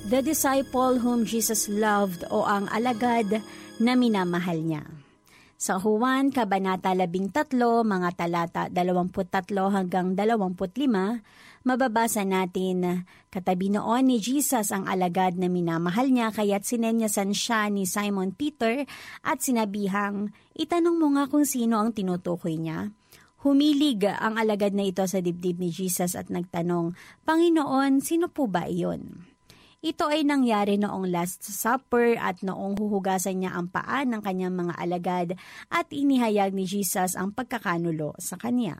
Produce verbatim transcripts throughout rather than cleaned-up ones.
The Disciple Whom Jesus Loved o ang alagad na minamahal niya. Sa Juan, Kabanata labing tatlo, mga talata dalawampu't tatlo hanggang dalawampu't lima, mababasa natin, katabi noon ni Jesus ang alagad na minamahal niya, kaya't sinenyasan siya ni Simon Peter at sinabihang, itanong mo nga kung sino ang tinutukoy niya. Humilig ang alagad na ito sa dibdib ni Jesus at nagtanong, Panginoon, sino po ba iyon? Ito ay nangyari noong Last Supper at noong huhugasan niya ang paa ng kanyang mga alagad at inihayag ni Jesus ang pagkakanulo sa kanya.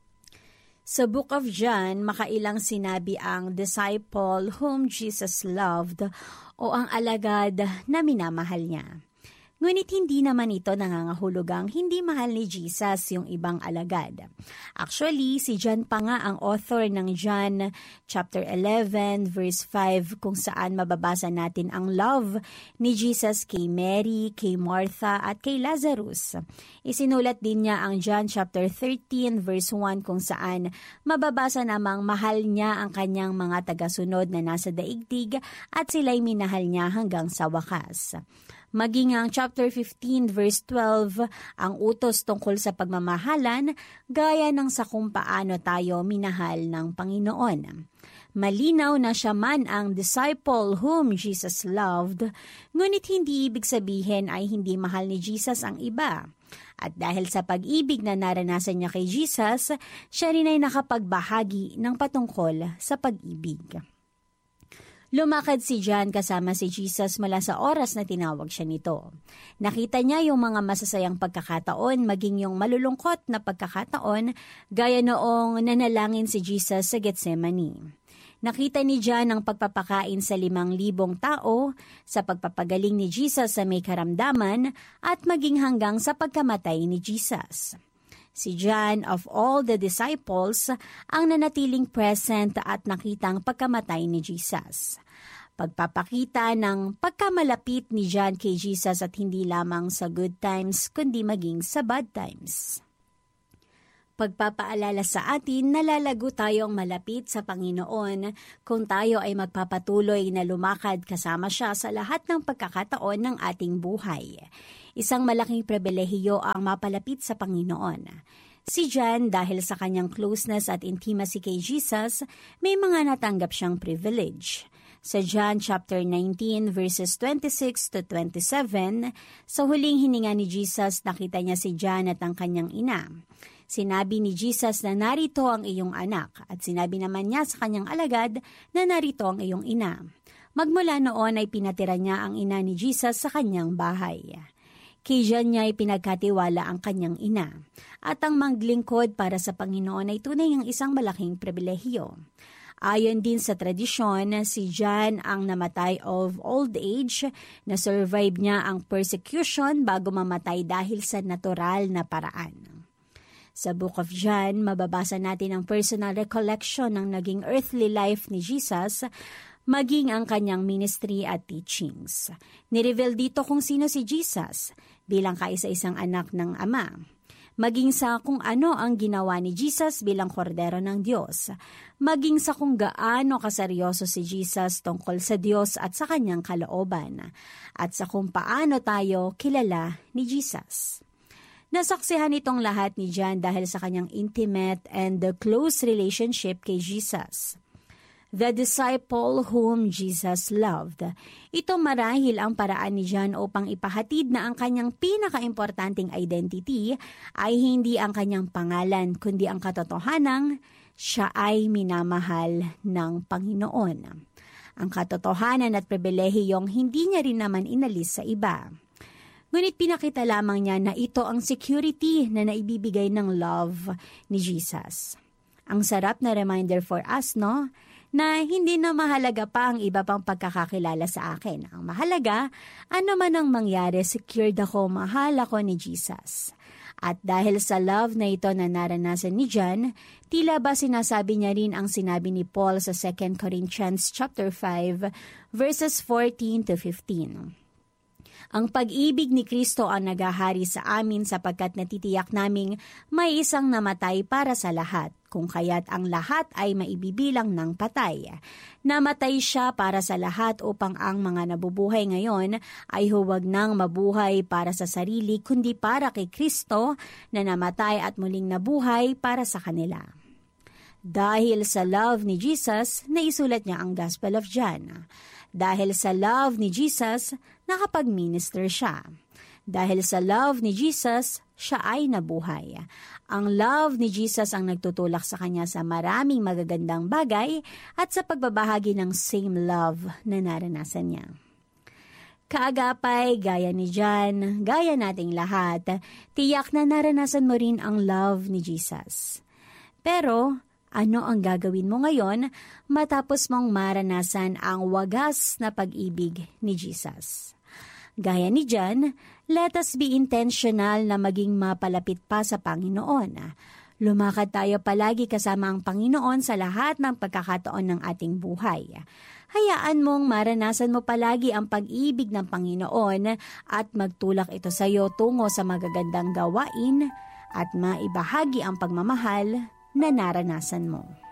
Sa Book of John, makailang sinabi ang disciple whom Jesus loved o ang alagad na minamahal niya. Ngunit hindi naman ito nangangahulugang hindi mahal ni Jesus yung ibang alagad. Actually, si John pa nga ang author ng John chapter eleven verse five kung saan mababasa natin ang love ni Jesus kay Mary, kay Martha at kay Lazarus. Isinulat din niya ang John chapter thirteen verse one kung saan mababasa namang mahal niya ang kanyang mga tagasunod na nasa daigdig at sila'y minahal niya hanggang sa wakas. Maging ang chapter fifteen verse twelve, ang utos tungkol sa pagmamahalan, gaya ng sa kung paano tayo minahal ng Panginoon. Malinaw na siya man ang disciple whom Jesus loved, ngunit hindi ibig sabihin ay hindi mahal ni Jesus ang iba. At dahil sa pag-ibig na naranasan niya kay Jesus, siya rin ay nakapagbahagi ng patungkol sa pag-ibig. Lumakad si John kasama si Jesus mula sa oras na tinawag siya nito. Nakita niya yung mga masasayang pagkakataon, maging yung malulungkot na pagkakataon, gaya noong nanalangin si Jesus sa Getsemani. Nakita ni John ang pagpapakain sa limang libong tao, sa pagpapagaling ni Jesus sa may karamdaman, at maging hanggang sa pagkamatay ni Jesus. Si John, of all the disciples, ang nanatiling present at nakitang pagkamatay ni Jesus. Pagpapakita ng pagkamalapit ni John kay Jesus at hindi lamang sa good times, kundi maging sa bad times. Pagpapaalala sa atin, nalalago tayong malapit sa Panginoon kung tayo ay magpapatuloy na lumakad kasama siya sa lahat ng pagkakataon ng ating buhay. Isang malaking pribilehiyo ang mapalapit sa Panginoon. Si John, dahil sa kanyang closeness at intimacy kay Jesus, may mga natanggap siyang privilege. Sa John chapter nineteen verses twenty-six to twenty-seven, sa huling hininga ni Jesus, nakita niya si John at ang kanyang ina. Sinabi ni Jesus na narito ang iyong anak at sinabi naman niya sa kanyang alagad na narito ang iyong ina. Magmula noon ay pinatira niya ang ina ni Jesus sa kanyang bahay. Kay John niya ay pinagkatiwala ang kanyang ina. At ang maglingkod para sa Panginoon ay tunay ng isang malaking pribilehiyo. Ayon din sa tradisyon, si John ang namatay of old age, na survive niya ang persecution bago mamatay dahil sa natural na paraan. Sa Book of John, mababasa natin ang personal recollection ng naging earthly life ni Jesus, maging ang kanyang ministry at teachings. Nireveal dito kung sino si Jesus bilang kaisa-isang anak ng Ama. Maging sa kung ano ang ginawa ni Jesus bilang kordero ng Diyos. Maging sa kung gaano kaseryoso si Jesus tungkol sa Diyos at sa kanyang kalooban. At sa kung paano tayo kilala ni Jesus. Nasaksihan itong lahat ni John dahil sa kanyang intimate and close relationship kay Jesus. The disciple whom Jesus loved. Ito marahil ang paraan ni John upang ipahatid na ang kanyang pinakaimportanteng identity ay hindi ang kanyang pangalan, kundi ang katotohanang siya ay minamahal ng Panginoon. Ang katotohanan at pribilehiyong hindi niya rin naman inalis sa iba. Ngunit pinakita lamang niya na ito ang security na naibibigay ng love ni Jesus. Ang sarap na reminder for us, no? Na hindi na mahalaga pa ang iba pang pagkakakilala sa akin. Ang mahalaga, ano man ang mangyari, secured ako, mahal ako ni Jesus. At dahil sa love na ito na naranasan ni John, tila ba sinasabi niya rin ang sinabi ni Paul sa Second Corinthians chapter five, verses fourteen to fifteen. Ang pag-ibig ni Kristo ang naghahari sa amin sapagkat natitiyak naming may isang namatay para sa lahat, kung kaya't ang lahat ay maibibilang ng patay. Namatay siya para sa lahat upang ang mga nabubuhay ngayon ay huwag nang mabuhay para sa sarili kundi para kay Kristo na namatay at muling nabuhay para sa kanila. Dahil sa love ni Jesus, naisulat niya ang Gospel of John. Dahil sa love ni Jesus, nakapag-minister siya. Dahil sa love ni Jesus, siya ay nabuhay. Ang love ni Jesus ang nagtutulak sa kanya sa maraming magagandang bagay at sa pagbabahagi ng same love na naranasan niya. Kaagapay, gaya ni John, gaya nating lahat, tiyak na naranasan mo rin ang love ni Jesus. Pero, ano ang gagawin mo ngayon matapos mong maranasan ang wagas na pag-ibig ni Jesus? Gaya ni John, let us be intentional na maging mapalapit pa sa Panginoon. Lumakad tayo palagi kasama ang Panginoon sa lahat ng pagkakataon ng ating buhay. Hayaan mong maranasan mo palagi ang pag-ibig ng Panginoon at magtulak ito sa iyo tungo sa magagandang gawain at maibahagi ang pagmamahal na naranasan mo.